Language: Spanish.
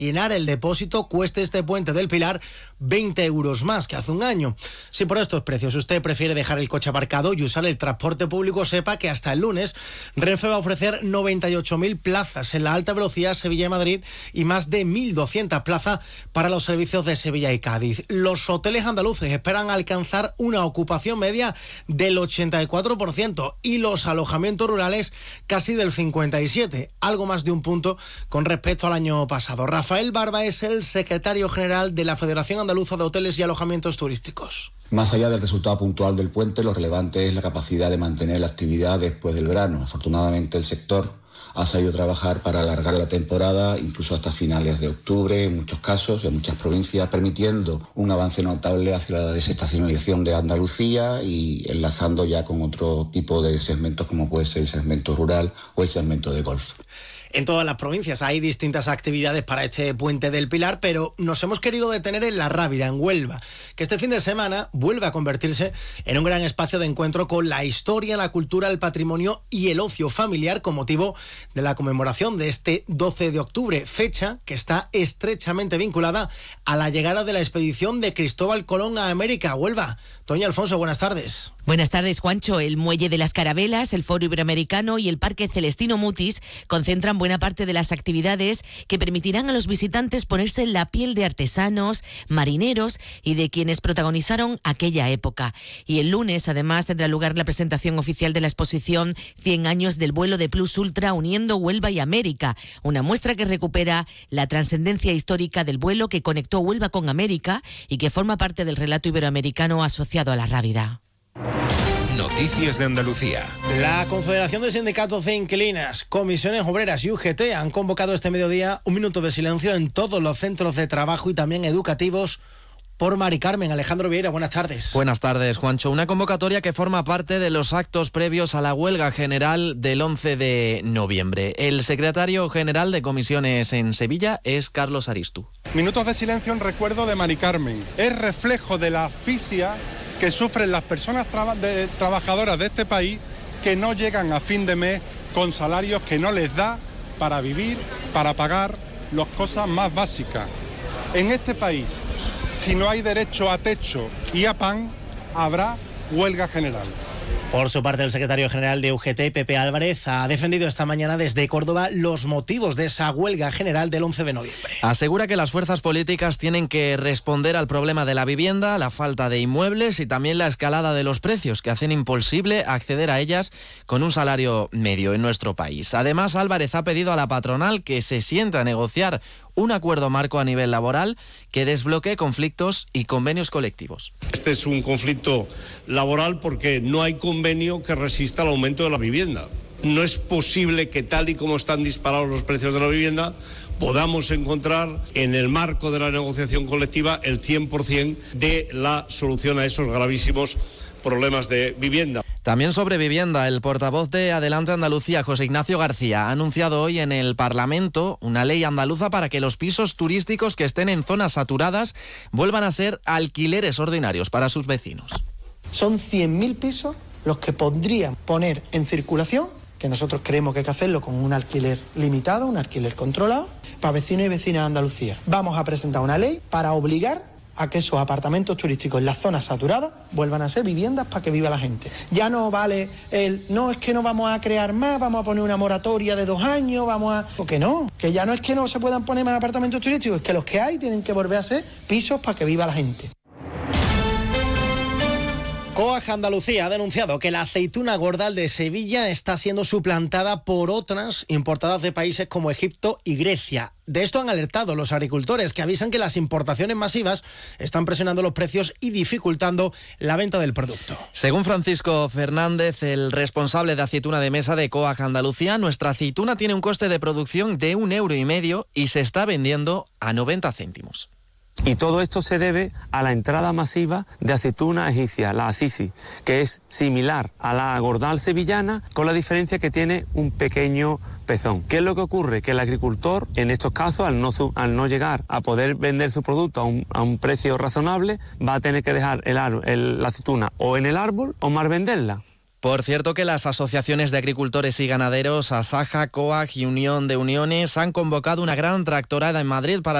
llenar el depósito cueste este puente del Pilar 20 euros más que hace un año. Si por estos precios usted prefiere dejar el coche aparcado y usar el transporte público, sepa que hasta el lunes Renfe va a ofrecer 98.000 plazas en la alta velocidad Sevilla y Madrid y más de 1.200 plazas para los servicios de Sevilla y Cádiz. Los hoteles andaluces esperan alcanzar una ocupación media del 84% y los alojamientos rurales casi del 57%, algo más de un punto con respecto al año pasado. Rafael Barba es el secretario general de la Federación Andaluza de Hoteles y Alojamientos Turísticos. Más allá del resultado puntual del puente, lo relevante es la capacidad de mantener la actividad después del verano. Afortunadamente, el sector ha sabido trabajar para alargar la temporada, incluso hasta finales de octubre, en muchos casos, en muchas provincias, permitiendo un avance notable hacia la desestacionalización de Andalucía y enlazando ya con otro tipo de segmentos, como puede ser el segmento rural o el segmento de golf. En todas las provincias hay distintas actividades para este puente del Pilar, pero nos hemos querido detener en La Rábida, en Huelva, que este fin de semana vuelve a convertirse en un gran espacio de encuentro con la historia, la cultura, el patrimonio y el ocio familiar con motivo de la conmemoración de este 12 de octubre, fecha que está estrechamente vinculada a la llegada de la expedición de Cristóbal Colón a América. Huelva. Toña Alfonso, buenas tardes. Buenas tardes, Juancho. El Muelle de las Carabelas, el Foro Iberoamericano y el Parque Celestino Mutis concentran buena parte de las actividades que permitirán a los visitantes ponerse en la piel de artesanos, marineros y de quienes protagonizaron aquella época. Y el lunes, además, tendrá lugar la presentación oficial de la exposición 100 años del vuelo de Plus Ultra uniendo Huelva y América, una muestra que recupera la trascendencia histórica del vuelo que conectó Huelva con América y que forma parte del relato iberoamericano asociado a la Rábida. Noticias de Andalucía. La Confederación de Sindicatos de Inquilinas, Comisiones Obreras y UGT han convocado este mediodía un minuto de silencio en todos los centros de trabajo y también educativos por Mari Carmen. Alejandro Vieira, buenas tardes. Buenas tardes, Juancho. Una convocatoria que forma parte de los actos previos a la huelga general del 11 de noviembre. El secretario general de comisiones en Sevilla es Carlos Aristu. Minutos de silencio en recuerdo de Mari Carmen. Es reflejo de la asfixia que sufren las personas trabajadoras de este país que no llegan a fin de mes con salarios que no les da para vivir, para pagar las cosas más básicas. En este país, si no hay derecho a techo y a pan, habrá huelga general. Por su parte, el secretario general de UGT, Pepe Álvarez, ha defendido esta mañana desde Córdoba los motivos de esa huelga general del 11 de noviembre. Asegura que las fuerzas políticas tienen que responder al problema de la vivienda, la falta de inmuebles y también la escalada de los precios que hacen imposible acceder a ellas con un salario medio en nuestro país. Además, Álvarez ha pedido a la patronal que se siente a negociar un acuerdo marco a nivel laboral que desbloquee conflictos y convenios colectivos. Este es un conflicto laboral porque no hay convenio que resista al aumento de la vivienda. No es posible que tal y como están disparados los precios de la vivienda podamos encontrar en el marco de la negociación colectiva el 100% de la solución a esos gravísimos problemas de vivienda. También sobre vivienda, el portavoz de Adelante Andalucía, José Ignacio García, ha anunciado hoy en el Parlamento una ley andaluza para que los pisos turísticos que estén en zonas saturadas vuelvan a ser alquileres ordinarios para sus vecinos. Son 100.000 pisos los que podrían poner en circulación, que nosotros creemos que hay que hacerlo con un alquiler limitado, un alquiler controlado, para vecinos y vecinas de Andalucía. Vamos a presentar una ley para obligar a que esos apartamentos turísticos en las zonas saturadas vuelvan a ser viviendas para que viva la gente. Ya no vale no es que no vamos a crear más, vamos a poner una moratoria de 2 años, o que no, que ya no es que no se puedan poner más apartamentos turísticos, es que los que hay tienen que volver a ser pisos para que viva la gente. COAG Andalucía ha denunciado que la aceituna gordal de Sevilla está siendo suplantada por otras importadas de países como Egipto y Grecia. De esto han alertado los agricultores, que avisan que las importaciones masivas están presionando los precios y dificultando la venta del producto. Según Francisco Fernández, el responsable de aceituna de mesa de COAG Andalucía, nuestra aceituna tiene un coste de producción de 1,5 € y se está vendiendo a 90 céntimos. Y todo esto se debe a la entrada masiva de aceituna egipcia, la Asisi, que es similar a la gordal sevillana, con la diferencia que tiene un pequeño pezón. ¿Qué es lo que ocurre? Que el agricultor, en estos casos, al no llegar a poder vender su producto a un precio razonable, va a tener que dejar la aceituna o en el árbol o más venderla. Por cierto que las asociaciones de agricultores y ganaderos, Asaja, COAG y Unión de Uniones han convocado una gran tractorada en Madrid para